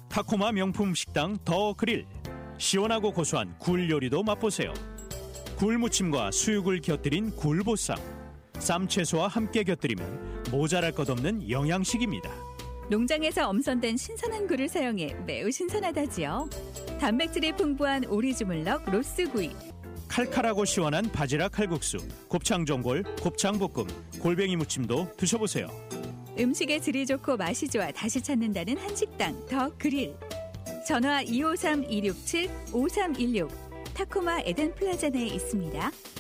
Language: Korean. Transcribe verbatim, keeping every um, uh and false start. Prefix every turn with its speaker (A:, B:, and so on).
A: 타코마 명품 식당 더 그릴. 시원하고 고소한 굴 요리도 맛보세요. 굴무침과 수육을 곁들인 굴보쌈. 쌈채소와 함께 곁들이면 모자랄 것 없는 영양식입니다.
B: 농장에서 엄선된 신선한 굴을 사용해 매우 신선하다지요. 단백질이 풍부한 오리주물럭 로스구이.
A: 칼칼하고 시원한 바지락 칼국수, 곱창전골, 곱창볶음, 골뱅이 무침도 드셔보세요.
B: 음식의 질이 좋고 맛이 좋아 다시 찾는다는 한식당 더 그릴. 전화 이오삼 이육칠 오삼일육. 타코마 에덴 플라자 내에 있습니다.